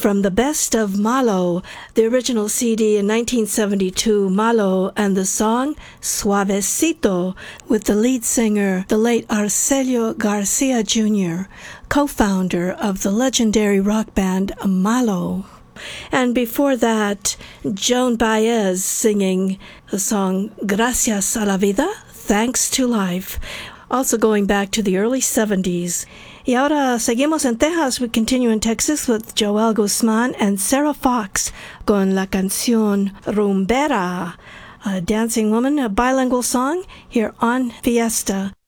from the best of Malo, the original CD in 1972, Malo, and the song Suavecito, with the lead singer, the late Arcelio Garcia Jr., co-founder of the legendary rock band Malo. And before that, Joan Baez singing the song Gracias a la Vida, Thanks to Life, also going back to the early 70s. Y ahora seguimos en Texas. We continue in Texas with Joel Guzman and Sarah Fox con la canción Rumbera, a dancing woman, a bilingual song here on Fiesta.